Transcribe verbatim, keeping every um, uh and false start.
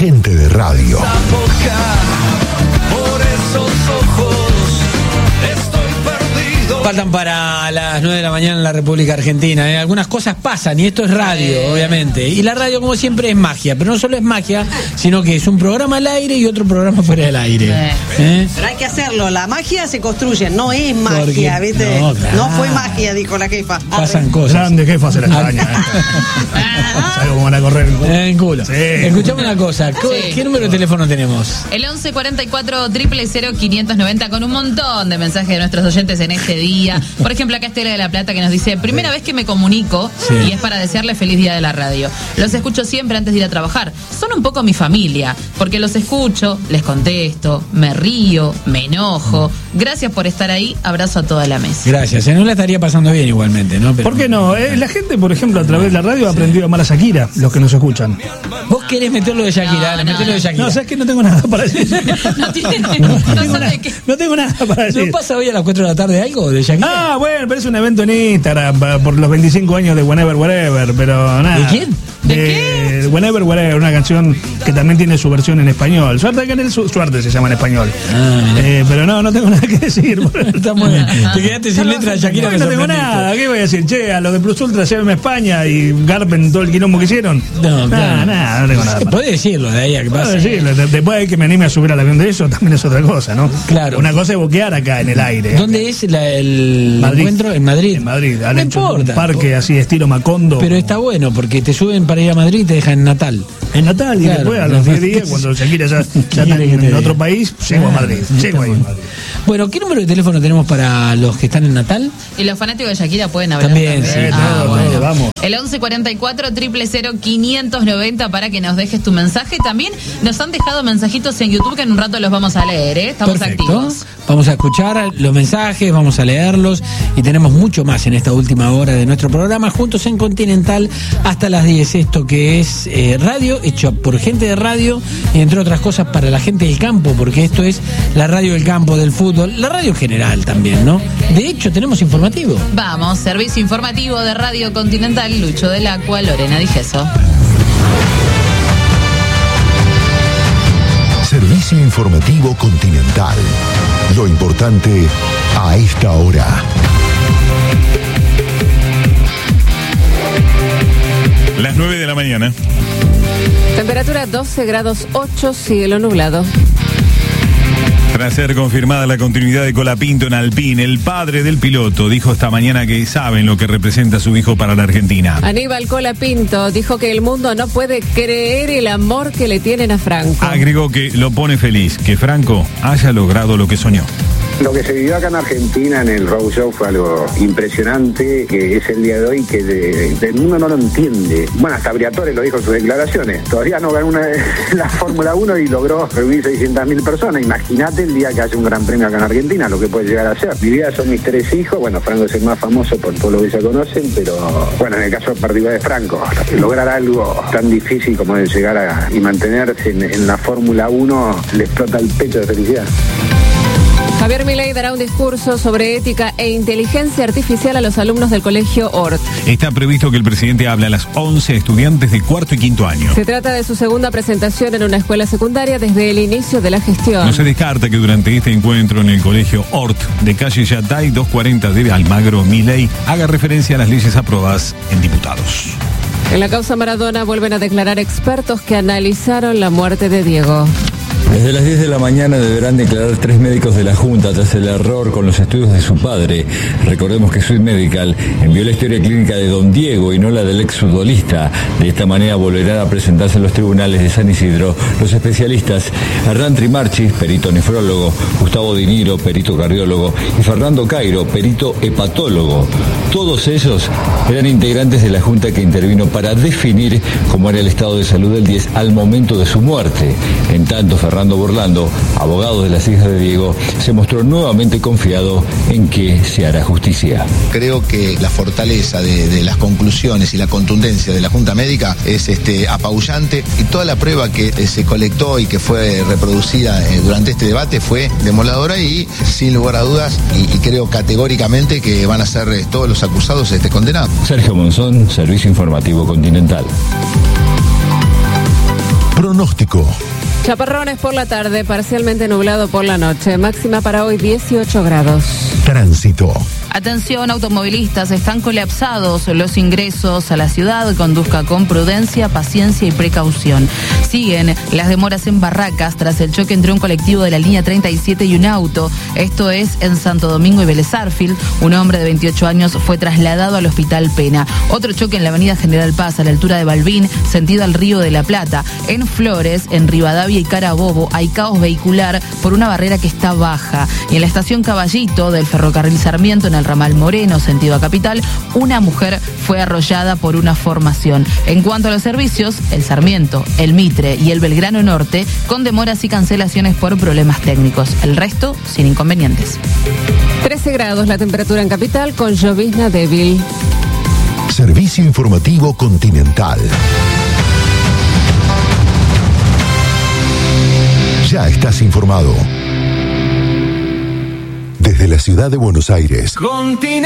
Gente de radio. Faltan para las nueve de la mañana en la República Argentina. ¿eh? Algunas cosas pasan y esto es radio, eh. obviamente. Y la radio, como siempre, es magia. Pero no solo es magia, sino que es un programa al aire y otro programa fuera del aire. Eh. ¿Eh? Pero hay que hacerlo. La magia se construye, no es magia, Porque, ¿viste? No, claro. No fue magia, dijo la jefa. Pasan cosas. Grande jefa se la extraña. ¿Sabes cómo van a correr? En culo. Sí. Escuchame una cosa. ¿Qué, ¿Qué número de teléfono tenemos? El once cuarenta y cuatro, cero cero cero, quinientos noventa con un montón de mensajes de nuestros oyentes en este día. Por ejemplo, acá Estela de la Plata que nos dice: primera vez que me comunico, sí. y es para desearle feliz día de la radio. Los escucho siempre antes de ir a trabajar. Son un poco mi familia, porque los escucho, les contesto, me río, me enojo. Gracias por estar ahí, abrazo a toda la mesa. Gracias, no la estaría pasando bien igualmente, ¿no? Pero... ¿Por qué no? Eh, la gente, por ejemplo, a través de la radio ha aprendido a amar a Shakira, los que nos escuchan. Vos querés meterlo de Shakira, No, dale, no, meterlo de Shakira. No, sabes que no tengo nada para decir. No tiene, No, no tengo, sabe nada, qué. no tengo nada para decir. ¿No pasa hoy a las cuatro de la tarde algo de Shakira? Ah, bueno, pero es un evento en Instagram pa- por los veinticinco años de Whenever, Wherever, pero nada. ¿De quién? ¿De De qué? Whenever, Wherever, una canción que también tiene su versión en español. Suerte que en el su- suerte se llama en español. Ah, eh, pero no, no tengo nada que decir. Está muy bien. Te quedaste sin letra de Shakira. No, no tengo nada. ¿Qué voy a decir? Che, a los de Plus Ultra, llévenme a España y garpen todo el quilombo que hicieron. No, nada, claro. nada, no tengo nada. para- Podés decirlo de ahí a que Puedo pasa. decirlo. De- Después de que me anime a subir al avión de eso, también es otra cosa, ¿no? Claro. Una cosa es boquear acá en el aire. ¿Dónde es la- el Madrid. encuentro? En Madrid. En Madrid. Han No hecho un importa. parque así, estilo Macondo. Pero está bueno porque te suben para ir a Madrid y te dejan en Natal. En Natal y Claro. después a los diez días, cuando Shakira ya, ya está quiere que en, te en diga? otro país, llego a Madrid. Está Llego ahí. bueno. Bueno, ¿qué número de teléfono tenemos para los que están en Natal? Y los fanáticos de Shakira pueden hablar También, también. sí, Ah, todo, bueno. todo, vamos. El once cuarenta y cuatro, cero cero cero, quinientos noventa para que nos dejes tu mensaje. También nos han dejado mensajitos en YouTube que en un rato los vamos a leer, ¿eh? Estamos Perfecto. activos. Vamos a escuchar los mensajes, vamos a leerlos y tenemos mucho más en esta última hora de nuestro programa juntos en Continental hasta las diez. Esto que es eh, radio, hecho por gente de radio y entre otras cosas para la gente del campo, porque esto es la radio del campo, del fútbol, la radio general también, ¿no? De hecho, tenemos informativo. Vamos, servicio informativo de Radio Continental, Lucho del Acua, Lorena Digeso. Servicio informativo Continental. Lo importante a esta hora. Las nueve de la mañana. Temperatura doce grados ocho, cielo nublado. Tras ser confirmada la continuidad de Colapinto en Alpine, el padre del piloto dijo esta mañana que saben lo que representa su hijo para la Argentina. Aníbal Colapinto dijo que el mundo no puede creer el amor que le tienen a Franco. Agregó que lo pone feliz, que Franco haya logrado lo que soñó. Lo que se vivió acá en Argentina en el Road Show fue algo impresionante, que es el día de hoy que de, del mundo no lo entiende. Bueno, hasta Briatore lo dijo en sus declaraciones. Todavía no ganó una, la Fórmula uno y logró reunir seiscientas mil personas. Imagínate el día que haya un gran premio acá en Argentina, lo que puede llegar a ser. Mi vida son mis tres hijos. Bueno, Franco es el más famoso por todo lo que ya conocen, pero bueno, en el caso particular de Franco, lograr algo tan difícil como de llegar a y mantenerse en, en la Fórmula uno le explota el pecho de felicidad. Javier Milei dará un discurso sobre ética e inteligencia artificial a los alumnos del colegio Ort. Está previsto que el presidente hable a las once estudiantes de cuarto y quinto año. Se trata de su segunda presentación en una escuela secundaria desde el inicio de la gestión. No se descarta que durante este encuentro en el colegio Ort de calle Yatay doscientos cuarenta de Almagro, Milei haga referencia a las leyes aprobadas en diputados. En la causa Maradona vuelven a declarar expertos que analizaron la muerte de Diego. Desde las diez de la mañana deberán declarar tres médicos de la Junta tras el error con los estudios de su padre. Recordemos que Sweet Medical envió la historia clínica de don Diego y no la del exfutbolista. De esta manera volverán a presentarse en los tribunales de San Isidro los especialistas Hernán Trimarchis, perito nefrólogo, Gustavo Diniro, perito cardiólogo, y Fernando Cairo, perito hepatólogo. Todos ellos eran integrantes de la Junta que intervino para definir cómo era el estado de salud del diez al momento de su muerte. En tanto, Fernando Borlando, abogado de las hijas de Diego, se mostró nuevamente confiado en que se hará justicia. Creo que la fortaleza de, de las conclusiones y la contundencia de la Junta Médica es este, apabullante, y toda la prueba que eh, se colectó y que fue reproducida eh, durante este debate fue demoledora y sin lugar a dudas, y, y creo categóricamente que van a ser eh, todos los acusados este, condenados. Sergio Monzón, Servicio Informativo Continental. Pronóstico pronóstico. Chaparrones por la tarde, parcialmente nublado por la noche. Máxima para hoy dieciocho grados. Tránsito. Atención, automovilistas, están colapsados los ingresos a la ciudad. Conduzca con prudencia, paciencia y precaución. Siguen las demoras en Barracas tras el choque entre un colectivo de la línea treinta y siete y un auto. Esto es en Santo Domingo y Vélez Arfield. Un hombre de veintiocho años fue trasladado al Hospital Pena. Otro choque en la avenida General Paz, a la altura de Balbín, sentido al Río de la Plata. En Flores, en Rivadavia y Carabobo, hay caos vehicular por una barrera que está baja. Y en la estación Caballito del ferrocarril Sarmiento, en el ramal Moreno, sentido a Capital, una mujer fue arrollada por una formación. En cuanto a los servicios, el Sarmiento, el Mitre y el Belgrano Norte, con demoras y cancelaciones por problemas técnicos. El resto, sin inconvenientes. trece grados la temperatura en Capital, con llovizna débil. Servicio informativo Continental. Ya estás informado. Desde la ciudad de Buenos Aires.